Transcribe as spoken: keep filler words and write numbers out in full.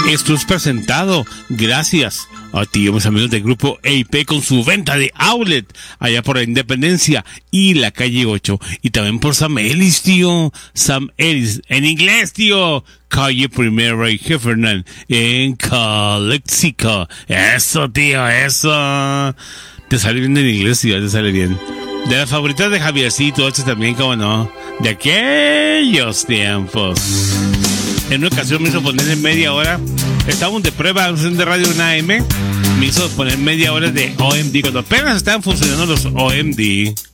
Esto es presentado gracias a ti, mis amigos del grupo E I P, con su venta de outlet allá por la Independencia y la calle ocho. Y también por Sam Ellis, tío. Sam Ellis, en inglés, tío. Calle Primera y Heffernan en Calexico. Eso, tío, eso. Te sale bien en inglés, tío, te sale bien. De las favoritas de Javiercito, este también, como no. De aquellos tiempos. En una ocasión me hizo poner en media hora. Estábamos de prueba de Radio una eme. Me hizo poner media hora de O M D cuando apenas estaban funcionando los O M D.